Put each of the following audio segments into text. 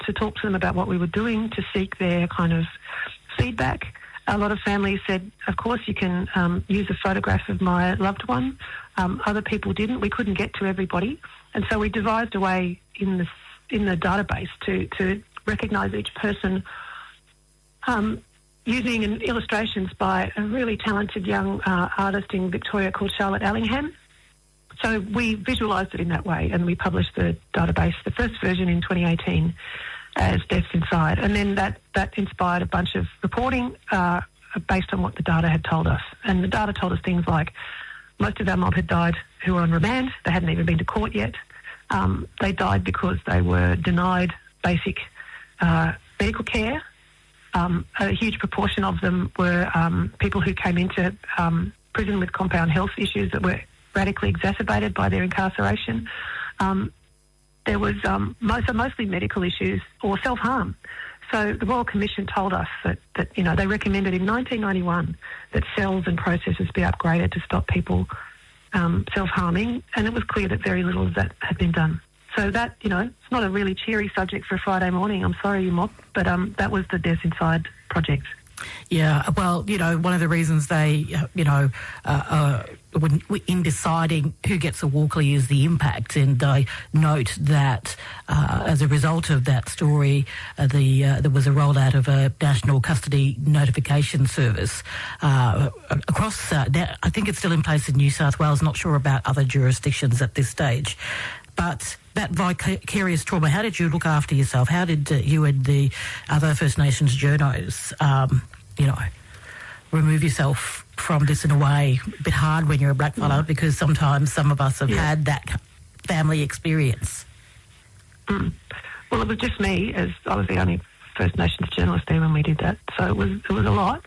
to talk to them about what we were doing, to seek their kind of feedback. A lot of families said, of course, you can use a photograph of my loved one. Other people didn't. We couldn't get to everybody. And so we devised a way in the database to recognise each person using illustrations by a really talented young artist in Victoria called Charlotte Allingham. So we visualised it in that way, and we published the database, the first version in 2018, as Deaths Inside. And then that inspired a bunch of reporting based on what the data had told us. And the data told us things like most of our mob had died who were on remand. They hadn't even been to court yet. They died because they were denied basic medical care. A huge proportion of them were people who came into prison with compound health issues that were radically exacerbated by their incarceration. There was mostly medical issues or self-harm. So the Royal Commission told us that they recommended in 1991 that cells and processes be upgraded to stop people self-harming, and it was clear that very little of that had been done. So that, it's not a really cheery subject for a Friday morning. I'm sorry, you mob, but that was the Deaths Inside project. Yeah, well, one of the reasons they, in deciding who gets a Walkley is the impact, and I note that as a result of that story, there was a rollout of a national custody notification service across, I think it's still in place in New South Wales, not sure about other jurisdictions at this stage. But that vicarious trauma, how did you look after yourself? How did you and the other First Nations journos, remove yourself from this in a way? A bit hard when you're a blackfella because sometimes some of us have had that family experience. Well, it was just me, as I was the only First Nations journalist there when we did that, so it was a lot.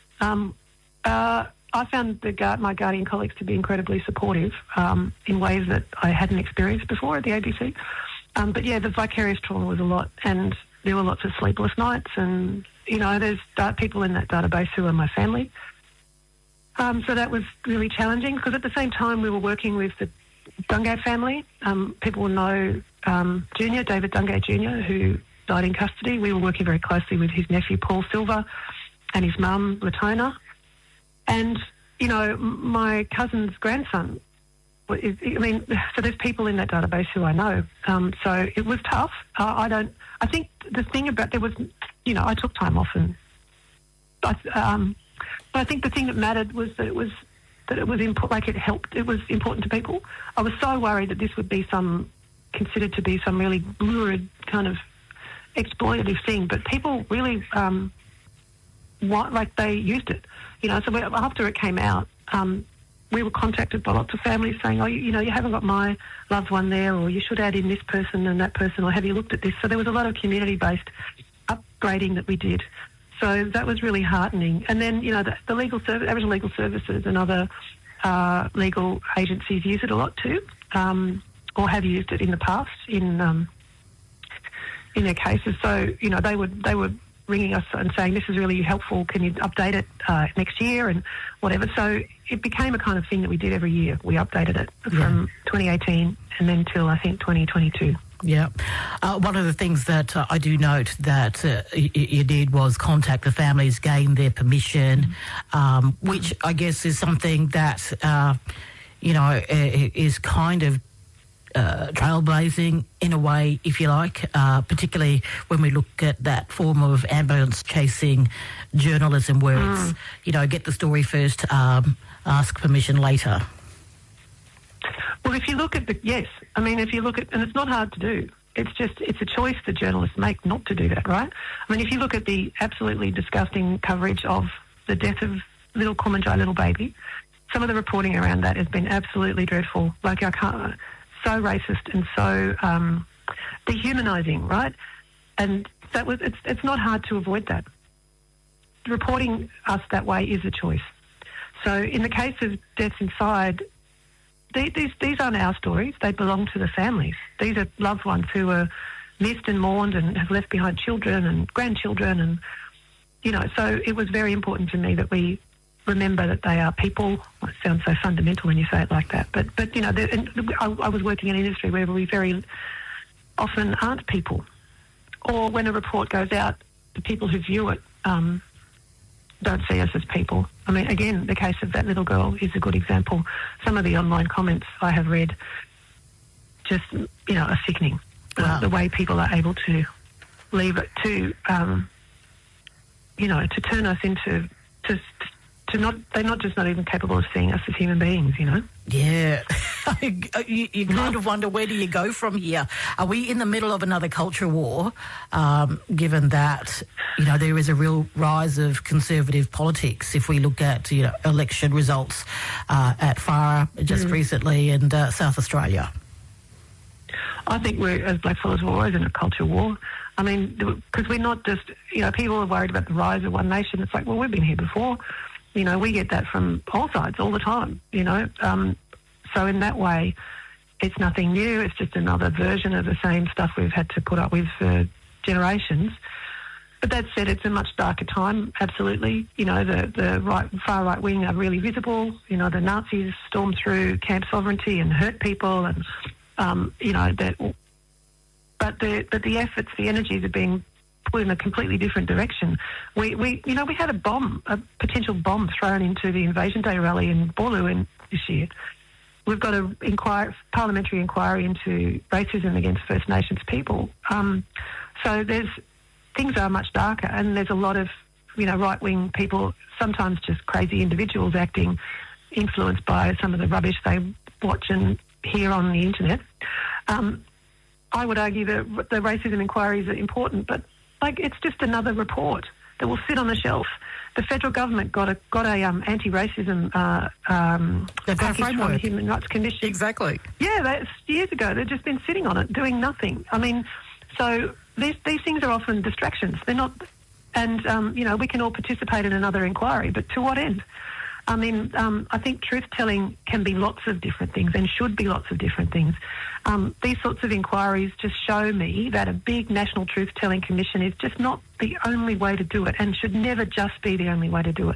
I found my Guardian colleagues to be incredibly supportive in ways that I hadn't experienced before at the ABC. But yeah, the vicarious trauma was a lot, and there were lots of sleepless nights, and there's people in that database who are my family. So that was really challenging because at the same time we were working with the Dungay family. People will know David Dungay Jr., who died in custody. We were working very closely with his nephew Paul Silver and his mum Latona. And, my cousin's grandson, so there's people in that database who I know. So it was tough. I think the thing about, I took time off, and but I think the thing that mattered was that it was it helped. It was important to people. I was so worried that this would be considered to be some really lurid kind of exploitative thing, but people really, they used it. So after it came out, we were contacted by lots of families saying, you haven't got my loved one there, or you should add in this person and that person, or have you looked at this? So there was a lot of community-based upgrading that we did. So that was really heartening. And then, the Aboriginal Legal Services and other legal agencies use it a lot too, or have used it in the past in their cases. So, they were ringing us and saying, this is really helpful, can you update it next year and whatever. So it became a kind of thing that we did every year. We updated it from 2018 and then till, I think, 2022. Yeah. One of the things that I do note that you did was contact the families, gain their permission, which I guess is something that, is kind of trailblazing in a way, if you like, particularly when we look at that form of ambulance chasing journalism where it's, get the story first, ask permission later. Well, if you look at and it's not hard to do. It's a choice the journalists make not to do that, right? I mean, if you look at the absolutely disgusting coverage of the death of little Kumanjai, little baby, some of the reporting around that has been absolutely dreadful. So racist and so dehumanising, right? And it's not hard to avoid that. Reporting us that way is a choice. So in the case of Deaths Inside, these aren't our stories. They belong to the families. These are loved ones who are missed and mourned and have left behind children and grandchildren, and so it was very important to me that we remember that they are people. It sounds so fundamental when you say it like that, but I was working in an industry where we very often aren't people. or when a report goes out, the people who view it don't see us as people. I mean, again, the case of that little girl is a good example. Some of the online comments I have read just, are sickening. Wow. The way people are able to leave it to, to turn us into, they're not even capable of seeing us as human beings, Yeah. you kind of wonder, where do you go from here? Are we in the middle of another culture war, given that, there is a real rise of conservative politics if we look at, election results at Farah just recently and South Australia? I think we're, as blackfellas, we're always in a culture war. I mean, because we're not just, people are worried about the rise of one nation. It's like, well, we've been here before. We get that from all sides all the time, So in that way, it's nothing new. It's just another version of the same stuff we've had to put up with for generations. But that said, it's a much darker time, absolutely. The far right wing are really visible. The Nazis stormed through Camp Sovereignty and hurt people, and but the efforts, the energies are being put in a completely different direction. We had a potential bomb thrown into the Invasion Day rally in Boorloo this year. We've got a parliamentary inquiry into racism against First Nations people. So things are much darker, and there's a lot of right-wing people, sometimes just crazy individuals acting, influenced by some of the rubbish they watch and hear on the internet. I would argue that the racism inquiries are important, but it's just another report that will sit on the shelf. The federal government got a anti-racism package from the Human Rights Commission. Exactly. Yeah, that's years ago. They've just been sitting on it, doing nothing. I mean, so these things are often distractions. They're not, and we can all participate in another inquiry, but to what end? I mean, I think truth-telling can be lots of different things and should be lots of different things. These sorts of inquiries just show me that a big national truth-telling commission is just not the only way to do it, and should never just be the only way to do it.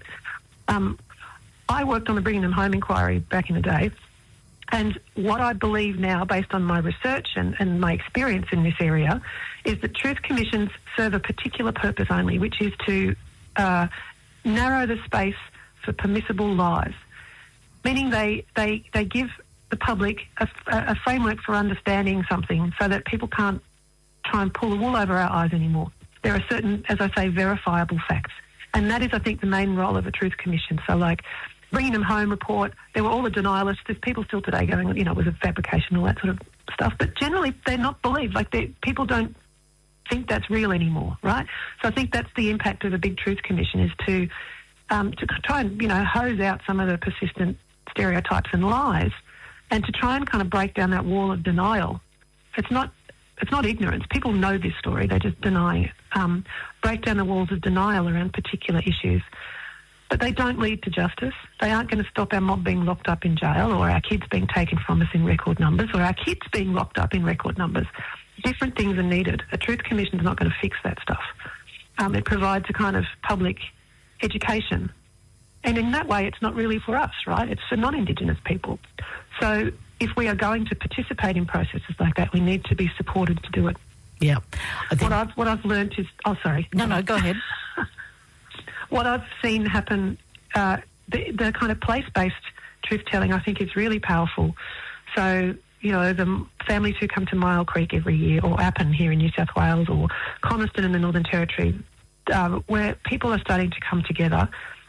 I worked on the Bringing Them Home inquiry back in the day, and what I believe now, based on my research and my experience in this area, is that truth commissions serve a particular purpose only, which is to narrow the space for permissible lies, meaning they give the public a framework for understanding something so that people can't try and pull the wool over our eyes anymore. There are certain, as I say, verifiable facts. And that is, I think, the main role of a truth commission. So, Bringing Them Home report, there were all the denialists. There's people still today going, it was a fabrication, all that sort of stuff. But generally, they're not believed. People don't think that's real anymore, right? So I think that's the impact of a big truth commission, is to try and, hose out some of the persistent stereotypes and lies, and to try and kind of break down that wall of denial. It's not ignorance. People know this story. They're just denying it. Break down the walls of denial around particular issues. But they don't lead to justice. They aren't going to stop our mob being locked up in jail, or our kids being taken from us in record numbers, or our kids being locked up in record numbers. Different things are needed. A truth commission is not going to fix that stuff. It provides a kind of public education. And in that way, it's not really for us, right? It's for non-Indigenous people. So if we are going to participate in processes like that, we need to be supported to do it. Yeah. What I've learned is... Oh, sorry. No, go ahead. What I've seen happen, the kind of place-based truth-telling, I think, is really powerful. So, the families who come to Myall Creek every year, or Appin here in New South Wales, or Coniston in the Northern Territory, where people are starting to come together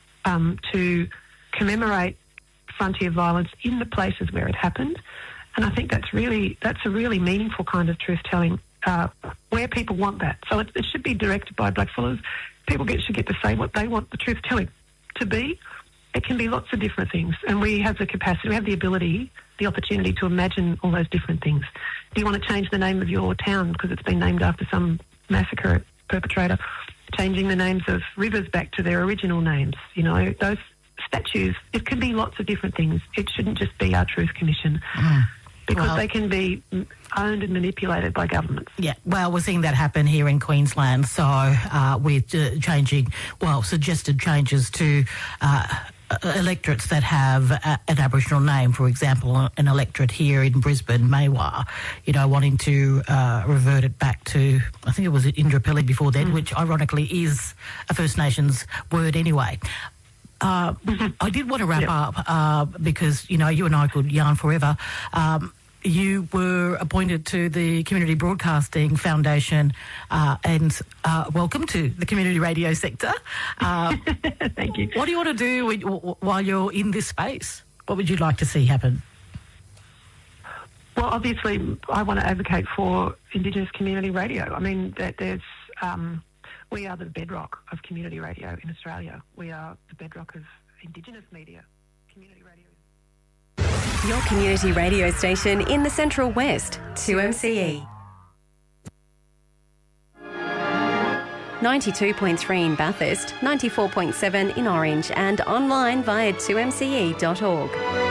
to commemorate frontier violence in the places where it happened. And I think that's a really meaningful kind of truth-telling, where people want that. So it should be directed by blackfellas. People should get to say what they want the truth-telling to be. It can be lots of different things, and we have the capacity, we have the ability, the opportunity to imagine all those different things. Do you want to change the name of your town because it's been named after some massacre perpetrator? Changing the names of rivers back to their original names, those statues. It can be lots of different things. It shouldn't just be our truth commission. Because they can be owned and manipulated by governments. Yeah, well, we're seeing that happen here in Queensland. So with suggested changes to electorates that have an Aboriginal name, for example, an electorate here in Brisbane, Maiwar, wanting to revert it back to, I think it was Indooroopilly before then, which ironically is a First Nations word anyway. I did want to wrap up because, you and I could yarn forever. You were appointed to the Community Broadcasting Foundation and welcome to the community radio sector. Thank you. What do you want to do while you're in this space? What would you like to see happen? Well, obviously, I want to advocate for Indigenous community radio. I mean, we are the bedrock of community radio in Australia. We are the bedrock of Indigenous media. Community radio. Your community radio station in the Central West, 2MCE. 92.3 in Bathurst, 94.7 in Orange and online via 2mce.org.